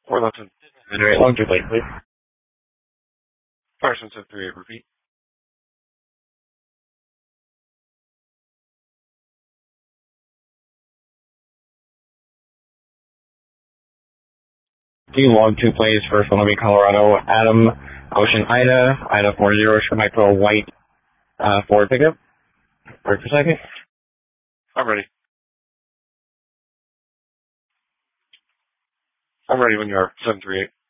Four left and generate long too late, please. 5738, repeat. D log 2 plays for Columbia, Colorado. Adam, Ocean, Ida 40, Micro White, forward pickup. Wait for a second. I'm ready. I'm ready when you are. 738.